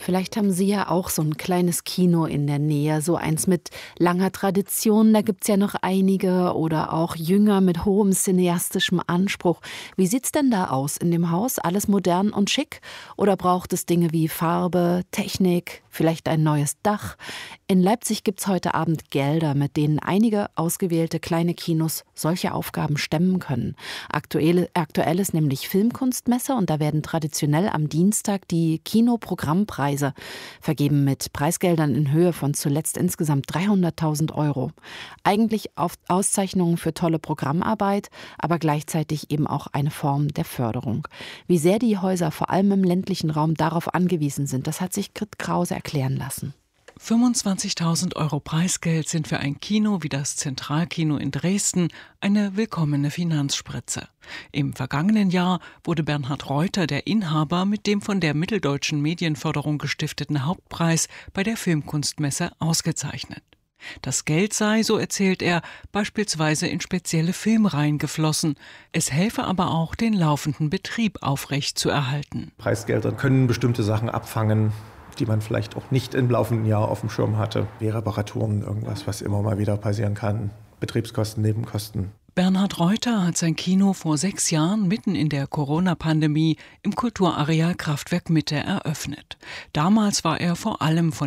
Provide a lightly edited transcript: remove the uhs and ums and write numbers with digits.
Vielleicht haben Sie ja auch so ein kleines Kino in der Nähe, so eins mit langer Tradition, da gibt's ja noch einige, oder auch jünger mit hohem cineastischem Anspruch. Wie sieht's denn da aus in dem Haus? Alles modern und schick? Oder braucht es Dinge wie Farbe, Technik, vielleicht ein neues Dach? In Leipzig gibt's heute Abend Gelder, mit denen einige ausgewählte kleine Kinos solche Aufgaben stemmen können. Aktuell ist nämlich Filmkunstmesse und da werden traditionell am Dienstag die Kinoprogrammpreise vergeben mit Preisgeldern in Höhe von zuletzt insgesamt 300.000 €. Eigentlich Auszeichnungen für tolle Programmarbeit, aber gleichzeitig eben auch eine Form der Förderung. Wie sehr die Häuser vor allem im ländlichen Raum darauf angewiesen sind, das hat sich Grit Krause erklären lassen. 25.000 € Preisgeld sind für ein Kino wie das Zentralkino in Dresden eine willkommene Finanzspritze. Im vergangenen Jahr wurde Bernhard Reuter, der Inhaber, mit dem von der Mitteldeutschen Medienförderung gestifteten Hauptpreis bei der Filmkunstmesse ausgezeichnet. Das Geld sei, so erzählt er, beispielsweise in spezielle Filmreihen geflossen. Es helfe aber auch, den laufenden Betrieb aufrechtzuerhalten. Preisgelder können bestimmte Sachen abfangen, die man vielleicht auch nicht im laufenden Jahr auf dem Schirm hatte. Wie Reparaturen, irgendwas, was immer mal wieder passieren kann. Betriebskosten, Nebenkosten. Bernhard Reuter hat sein Kino vor 6 Jahren mitten in der Corona-Pandemie im Kulturareal Kraftwerk Mitte eröffnet. Damals war er vor allem von